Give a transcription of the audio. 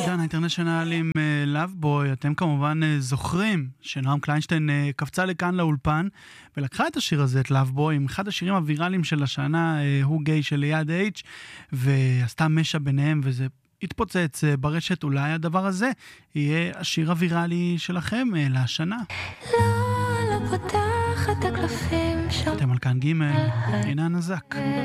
דן האינטרנשיונל עם לאבבוי. אתם כמובן זוכרים שנועם קליינשטיין קפצה לכאן לאולפן ולקחה את השיר הזה, את לאבבוי, עם אחד השירים הוויראליים של השנה, הוא גיי של ליעד H, ועשתה משע ביניהם, וזה התפוצץ ברשת. אולי הדבר הזה יהיה השיר הוויראלי שלכם לשנה. לא פותח את הקלפים שם. אתם על כאן ג', הנה הנזק.